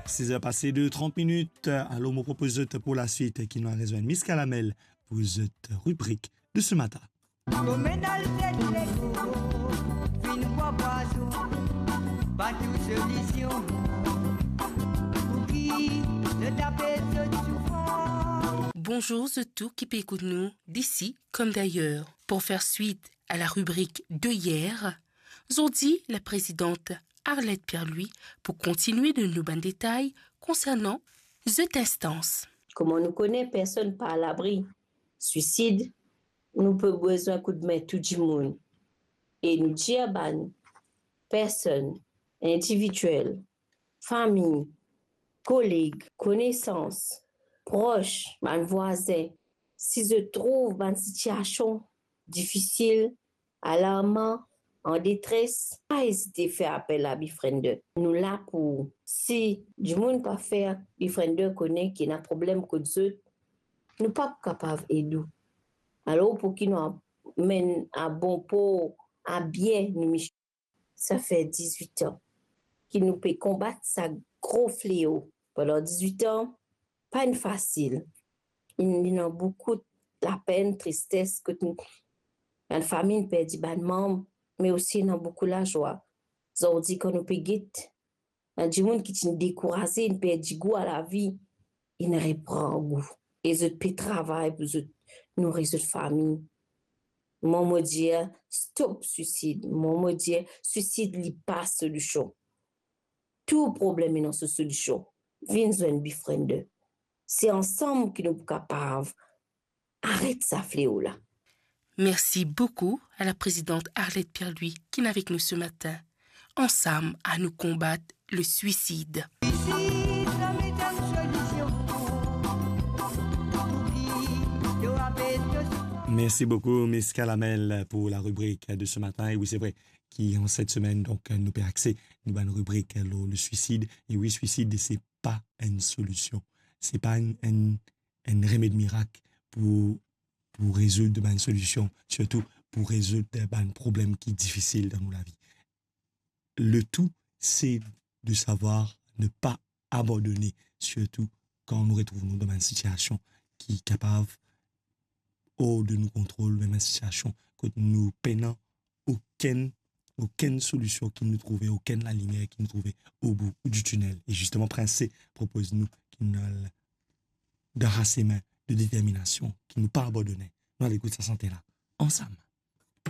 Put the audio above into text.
6h passées de 30 minutes. Alors, je propose pour la suite qui nous a rejoint Miss Calamel pour cette rubrique de ce matin. Bonjour à tous qui écoutent nous d'ici comme d'ailleurs. Pour faire suite à la rubrique de hier, aujourd'hui la présidente Arlette Pierre-Louis pour continuer de nous donner des détails concernant cette instance. Comme on nous connaît, personne pas à l'abri. Suicide, nous peut besoin coup de main tout le monde. Et nous dire personne, individuel, famille, collègues, connaissances, proches, voisins, si je trouve une situation difficile, alarmante, en détresse, pas hésiter à faire appel à Befriender. Nous là pour, si du monde pas faire Befriender connaît qu'il y a un problème que nous nous pas capables d'aider. Alors pour qu'il nous mène à bon port, à bien nous, ça fait 18 ans qu'il nous peut combattre ça gros fléau. Pendant 18 ans, pas une facile. Il y a beaucoup de la peine, tristesse que la famille perd des membres, mais aussi il y a beaucoup de la joie. Ça veut dire qu'on peut guider. Il y a des gens qui sont découragés, ils perdent du goût à la vie, ils ne reprennent goût. Et ils peuvent travailler pour nourrir leur famille. Moi, je dis, stop suicide. Moi, je dis, suicide n'est pas solution. Tout problème est dans cette solution. Venez un Befriender. C'est ensemble que nous sommes capables. Arrête ça fléau-là. Merci beaucoup à la présidente Arlette Pierre-Louis qui est avec nous ce matin. Ensemble, à nous combattre le suicide. Merci beaucoup, Miss Calamel, pour la rubrique de ce matin. Et oui, c'est vrai qu'en cette semaine, donc, nous peut accéder à une rubrique, le suicide. Et oui, suicide, c'est pas une solution. C'est pas un remède miracle pour résoudre une solution, surtout pour résoudre un problème qui est difficile dans la vie. Le tout, c'est de savoir ne pas abandonner, surtout quand nous retrouvons dans une situation qui est capable hors de nos contrôles, même une situation que nous peinons aucune solution qui nous trouvait, aucune la lumière qui nous trouvait au bout du tunnel. Et justement, Prince propose-nous qu'il nous de rassemblement, de détermination, qui nous pas abandonner. Nous allons écouter sa santé là, ensemble.